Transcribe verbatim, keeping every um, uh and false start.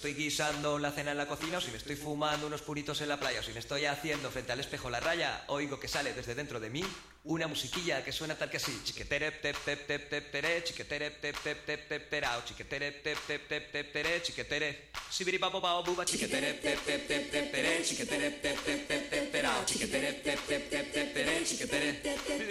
estoy guisando la cena en la cocina, o si me estoy fumando unos puritos en la playa, o si me estoy haciendo frente al espejo la raya, oigo que sale desde dentro de mí una musiquilla que suena tal que así. Chiquetere tep tep tep tep tere, chiquetere tep tep tep tep terao, chiquetere tep tep tep tep tere, chiquetere sibiri babo bao buba, chiquetere tep tep tep tep tere, chiquetere tep tep tep tep terao, chiquetere tep tep tep tep tere, chiquetere